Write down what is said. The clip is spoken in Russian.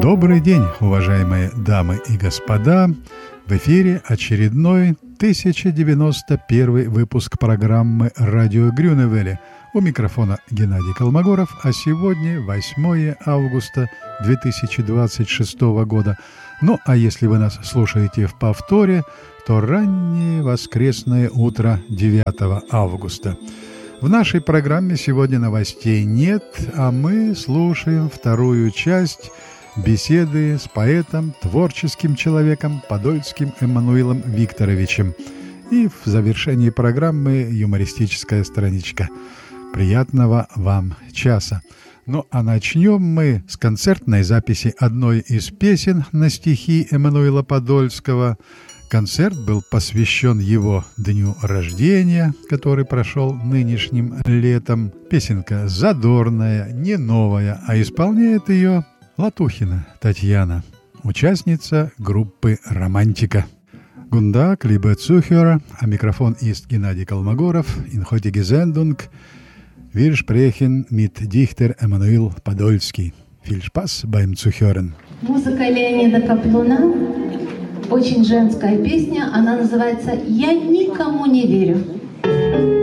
Добрый день, уважаемые дамы и господа! В эфире очередной 1091 выпуск программы «Радио Грюневеле». У микрофона Геннадий Колмогоров, а сегодня 8 августа 2026 года. Ну, а если вы нас слушаете в повторе, то раннее воскресное утро 9 августа. В нашей программе сегодня новостей нет, а мы слушаем вторую часть беседы с поэтом, творческим человеком Подольским Эммануилом Викторовичем. И в завершении программы юмористическая страничка. Приятного вам часа. Ну а начнем мы с концертной записи одной из песен на стихи Эммануила Подольского. Концерт был посвящен его дню рождения, который прошел нынешним летом. Песенка задорная, не новая, а исполняет ее Латухина Татьяна, участница группы «Романтика». Guten Tag, liebe Zuhörer, am Mikrofon ist Gennady Kolmogorov. In heutige Sendung wir sprechen mit Dichter Эммануил Подольский. Viel Spaß beim Zuhören. Музыка Леонида Каплуна, очень женская песня, она называется «Я никому не верю».